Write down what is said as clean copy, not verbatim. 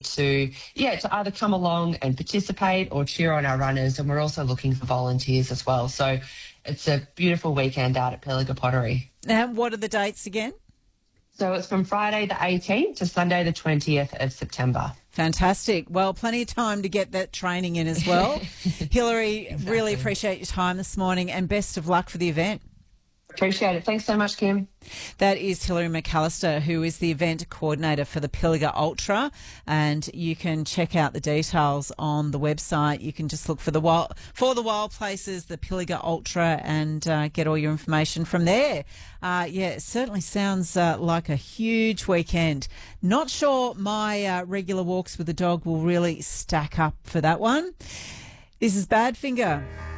to either come along and participate or cheer on our runners. And we're also looking for volunteers as well. So it's a beautiful weekend out at Pilliga Pottery. And what are the dates again? So it's from Friday the 18th to Sunday the 20th of September. Fantastic. Well, plenty of time to get that training in as well. Hilary, really appreciate your time this morning and best of luck for the event. Appreciate it. Thanks so much, Kim. That is Hilary McAllister, who is the event coordinator for the Pilliga Ultra, and you can check out the details on the website. You can just look for the wild places, the Pilliga Ultra, and get all your information from there. It certainly sounds like a huge weekend. Not sure my regular walks with the dog will really stack up for that one. This is Badfinger.